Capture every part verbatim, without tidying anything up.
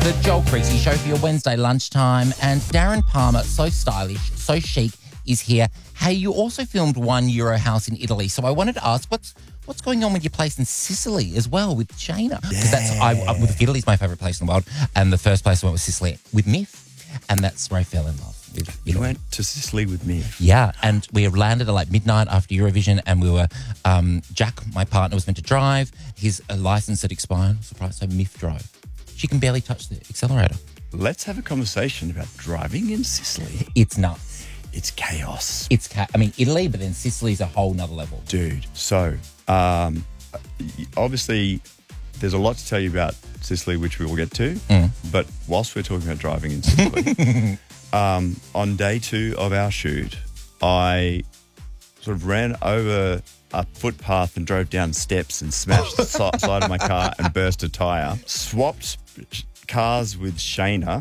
The Joel Creasy Show for your Wednesday lunchtime. And Darren Palmer, so stylish, so chic, is here. Hey, you also filmed One Euro House in Italy. So I wanted to ask, what's what's going on with your place in Sicily as well with Shayna? Because Yeah. that's I, I, with Italy's my favourite place in the world. And the first place I went was Sicily with Miff. And that's where I fell in love with Italy. You went to Sicily with me. Yeah, and we landed at like midnight after Eurovision, and we were, um, Jack, my partner, was meant to drive. His uh, license had expired, surprise, so Miff drove. She can barely touch the accelerator. Let's have a conversation about driving in Sicily. It's nuts. It's chaos. It's, ca- I mean, Italy, but then Sicily's a whole nother level. Dude, so um, obviously there's a lot to tell you about Sicily, which we will get to. Mm. But whilst we're talking about driving in Sicily, um, on day two of our shoot, I sort of ran over a footpath and drove down steps and smashed the si- side of my car and burst a tyre. Swapped cars with Shayna.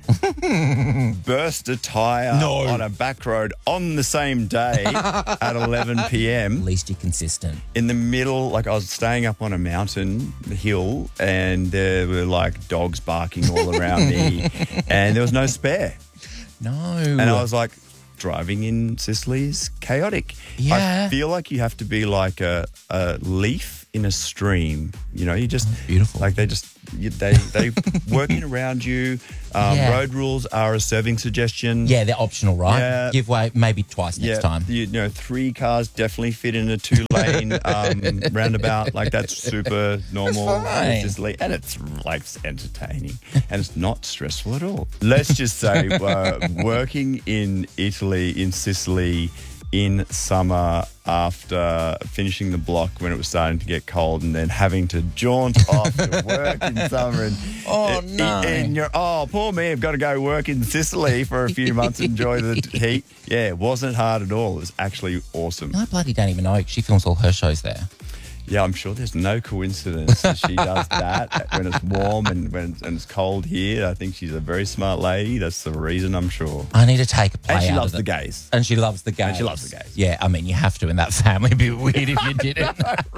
Burst a tyre No. on a back road on the same day at eleven p.m. At least you're consistent. in the middle, like I was staying up on a mountain hill and there were like dogs barking all around me and there was no spare. No. And I was like, driving in Sicily is chaotic. Yeah. I feel like you have to be like a, a leaf in a stream. You know, you just Beautiful. like they just you, they they working around you. Um, Yeah. Road rules are a serving suggestion. Yeah, they're optional, right? Yeah. Give way maybe twice next Yeah, time. You, you know, three cars definitely fit in a two-lane um, roundabout. Like that's super normal, fine. in Sicily, and it's like it's entertaining and it's not stressful at all. Let's just say, uh, working in Italy, in Sicily, in summer after finishing the block when it was starting to get cold, and then having to jaunt off to work in summer, and Oh, and- no. and you're oh poor me, I've got to go work in Sicily for a few months, enjoy the heat. Yeah, it wasn't hard at all. It was actually awesome. I bloody don't even know. She films all her shows there. Yeah, I'm sure there's no coincidence that she does that when it's warm and when it's, and it's cold here. I think she's a very smart lady. That's the reason, I'm sure. I need to take a play And she out loves of the it. gays. And she loves the gays. And she loves the gays. Yeah, I mean, you have to in that family. It'd be weird if you didn't.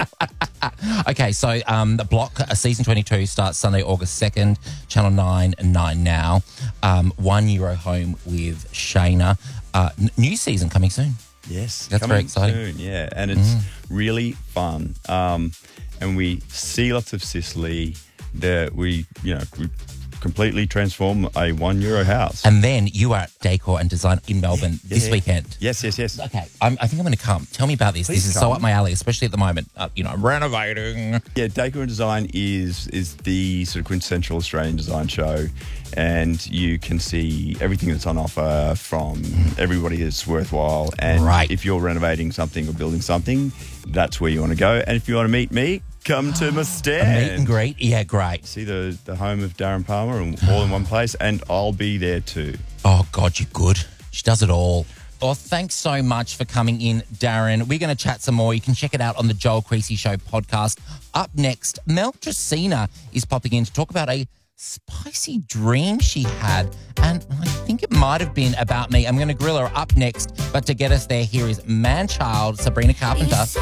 Okay, so um, the block, uh, season twenty-two starts Sunday, August second, Channel nine and nine now. Um, One Euro Home with Shayna. Uh, n- new season coming soon. Yes, That's coming very exciting. soon, yeah, and it's really fun. Um, and we see lots of Sicily. There, we you know we completely transform a one euro house. And then you are at Decor and Design in Melbourne Yeah, this yeah. weekend. Yes, yes, yes. Okay, I'm, I think I'm going to come. Tell me about this. Please this is so come. up my alley, especially at the moment. Uh, you know, I'm renovating. Yeah, Decor and Design is is the sort of quintessential Australian design show, and you can see everything that's on offer from everybody that's worthwhile. And Right. if you're renovating something or building something, that's where you want to go. And if you want to meet me, come to my A stand. meet and greet. Yeah, great. See the, the home of Darren Palmer and all in one place, and I'll be there too. Oh, God, you're good. She does it all. Well, thanks so much for coming in, Darren. We're going to chat some more. You can check it out on the Joel Creasy Show podcast. Up next, Mel Tracina is popping in to talk about a spicy dream she had. And I think it might have been about me. I'm going to grill her up next. But to get us there, here is man-child Sabrina Carpenter.